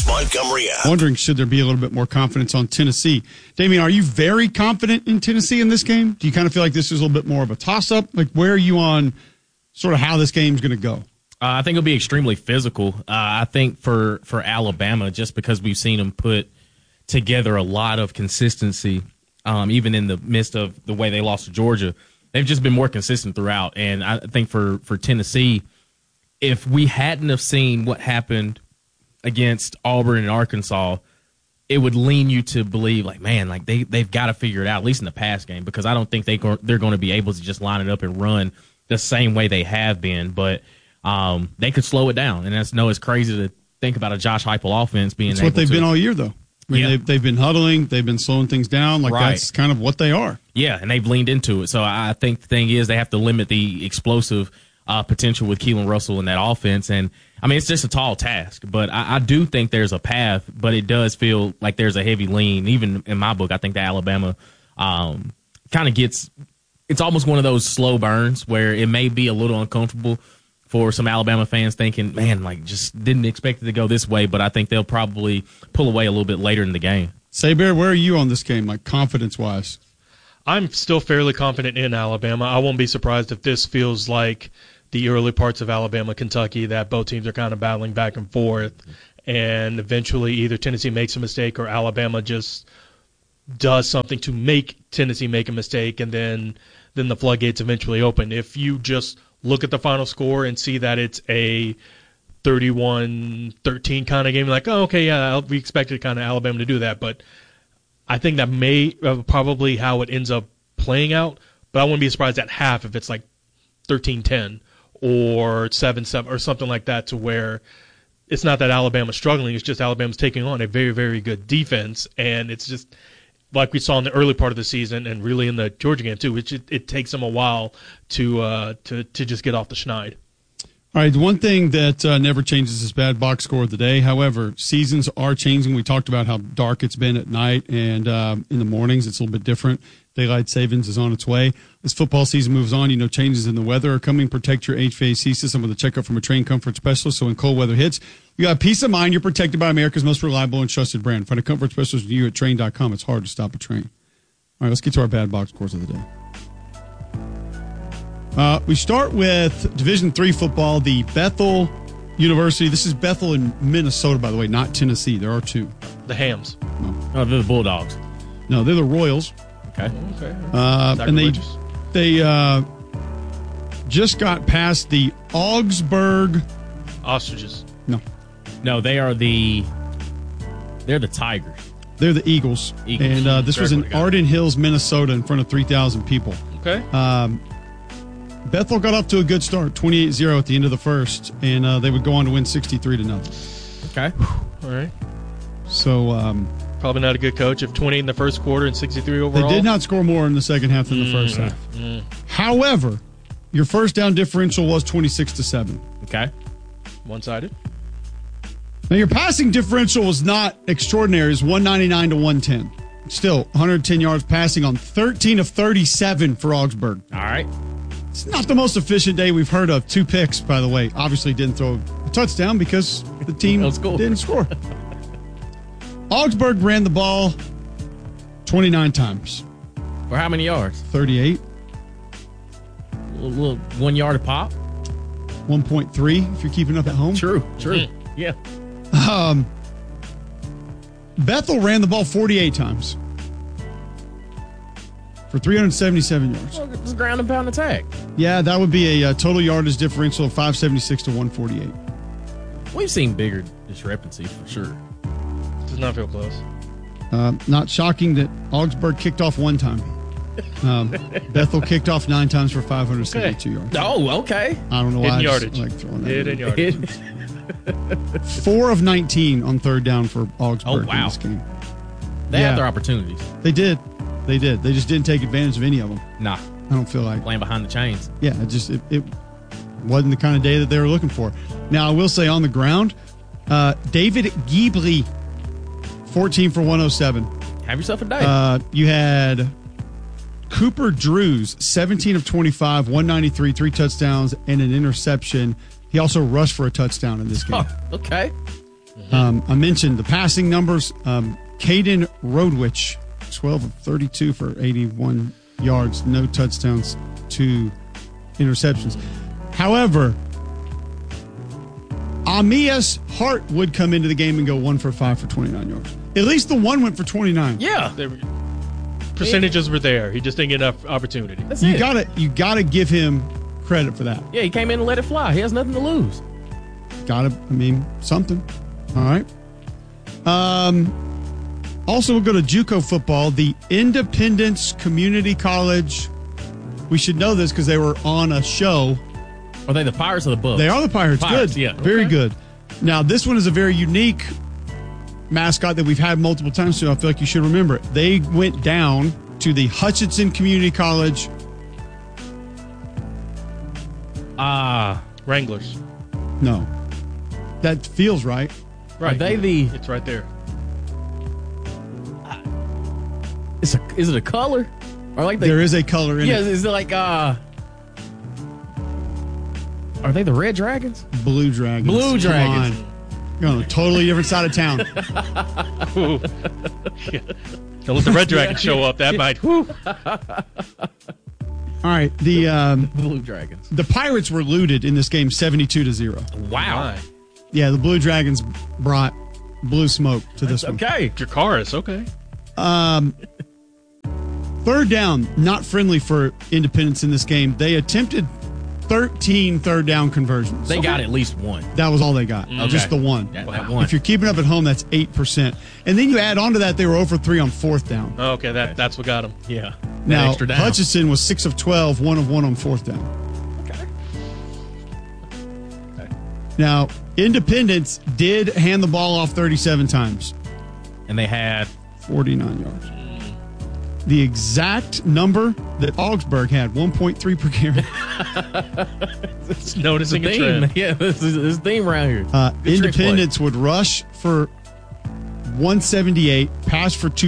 Montgomery app. Wondering, should there be a little bit more confidence on Tennessee? Damian, are you very confident in Tennessee in this game? Do you kind of feel like this is a little bit more of a toss-up? Like, where are you on sort of how this game's going to go? I think it'll be extremely physical. I think for Alabama, just because we've seen them put together a lot of consistency, even in the midst of the way they lost to Georgia, they've just been more consistent throughout. And I think for Tennessee, if we hadn't have seen what happened against Auburn and Arkansas, it would lean you to believe, like, man, like they've got to figure it out, at least in the pass game, because I don't think they're going to be able to just line it up and run the same way they have been. But they could slow it down, and it's crazy to think about a Josh Heupel offense being. That's what they've been all year, though. I mean, they've been huddling, they've been slowing things down. Like That's kind of what they are. Yeah, and they've leaned into it. So I think the thing is they have to limit the explosive potential with Keelan Russell in that offense. And I mean, it's just a tall task, but I do think there's a path. But it does feel like there's a heavy lean. Even in my book, I think that Alabama kind of gets. It's almost one of those slow burns where it may be a little uncomfortable for some Alabama fans thinking, man, like just didn't expect it to go this way, but I think they'll probably pull away a little bit later in the game. Saber, where are you on this game, like confidence-wise? I'm still fairly confident in Alabama. I won't be surprised if this feels like the early parts of Alabama-Kentucky, that both teams are kind of battling back and forth, and eventually either Tennessee makes a mistake or Alabama just does something to make Tennessee make a mistake, and then the floodgates eventually open. If you just look at the final score and see that it's a 31-13 kind of game, like, oh, okay, yeah, we expected kind of Alabama to do that, but I think that may probably how it ends up playing out, but I wouldn't be surprised at half if it's like 13-10 or 7-7 or something like that, to where it's not that Alabama's struggling, it's just Alabama's taking on a very, very good defense, and it's just like we saw in the early part of the season and really in the Georgia game too, which it takes them a while to just get off the schneid. All right, the one thing that never changes is bad box score of the day. However, seasons are changing. We talked about how dark it's been at night, and in the mornings it's a little bit different. Daylight savings is on its way. As football season moves on, changes in the weather are coming. Protect your HVAC system with a checkup from a trained comfort specialist, so when cold weather hits, you have peace of mind. You're protected by America's most reliable and trusted brand. Find a comfort specialist near you at Trane.com. It's hard to stop a train. All right, let's get to our bad box scores of the day. We start with Division III football, the Bethel University. This is Bethel in Minnesota, by the way, not Tennessee. There are two. The Hams. No. Oh, they're the Bulldogs. No, they're the Royals. Okay. And they just got past the Augsburg Ostriches. No, they're the Tigers. They're the Eagles. And this was in Arden Hills, Minnesota, in front of 3,000 people. Okay. Bethel got off to a good start, 28-0 at the end of the first, and they would go on to win 63-0. Okay. All right. So probably not a good coach if 20 in the first quarter and 63 overall. They did not score more in the second half than the first half. However, your first down differential was 26-7. Okay. One-sided. Now, your passing differential was not extraordinary. It was 199 to 110. Still, 110 yards passing on 13 of 37 for Augsburg. All right. It's not the most efficient day we've heard of. 2 picks, by the way. Obviously didn't throw a touchdown because the team didn't score. Augsburg ran the ball 29 times. For how many yards? 38. A little 1 yard a pop. 1.3 if you're keeping up at home. True. Yeah. Bethel ran the ball 48 times for 377 yards. Well, it's a ground and pound attack. Yeah, that would be a total yardage differential of 576 to 148. We've seen bigger discrepancies for sure. Does not feel close. Not shocking that Augsburg kicked off 1 time. Bethel kicked off 9 times for 572 yards. Oh, okay. I don't know why. Hidden yardage. Like throwing that. Hidden yardage. 4 of 19 on third down for Augsburg in this game. They had their opportunities. They did. They just didn't take advantage of any of them. Nah. I don't feel like. Playing behind the chains. Yeah, it wasn't the kind of day that they were looking for. Now, I will say on the ground, David Ghibli, 14 for 107. Have yourself a day. You had Cooper Drews, 17 of 25, 193, 3 touchdowns, and an interception. He also rushed for a touchdown in this game. Oh, okay. I mentioned the passing numbers. Caden Rodwich, 12 of 32 for 81 yards, no touchdowns, 2 interceptions. However, Amias Hart would come into the game and go 1 for 5 for 29 yards. At least the one went for 29. Yeah. Percentages were there. He just didn't get enough opportunity. You gotta give him credit for that. Yeah, he came in and let it fly. He has nothing to lose. Something. All right. Also, we'll go to JUCO football. The Independence Community College. We should know this because they were on a show. Are they the Pirates or the Bucks? They are the Pirates. Good. Yeah. Very good. Now, this one is a very unique mascot that we've had multiple times, so I feel like you should remember it. They went down to the Hutchinson Community College. Wranglers. No. That feels right. Right. Are they the... It's right there. Is it a color? Or like there is a color in it. Yeah, is it like... Are they the Red Dragons? Blue Dragons. Blue Dragons. You're on a totally different side of town. Don't let the Red Dragons show up. That might... Whew. All right, the Blue Dragons. The Pirates were looted in this game 72-0. Wow. Yeah, the Blue Dragons brought blue smoke to this one. Okay. Dracarys, okay. Third down, not friendly for Independence in this game. They attempted 13 third down conversions. They got at least one. That was all they got. Okay. Just the one. That one. If you're keeping up at home, that's 8%. And then you add on to that, they were 0 for 3 on fourth down. Okay, that's what got them. Yeah. Now, extra down. Hutchinson was 6 of 12, 1 of 1 on fourth down. Okay. Now, Independence did hand the ball off 37 times. And they had 49 yards. The exact number that Augsburg had, 1.3 per carry. It's noticing a theme. trend. Yeah, this is theme around here. Independence would rush for 178, pass for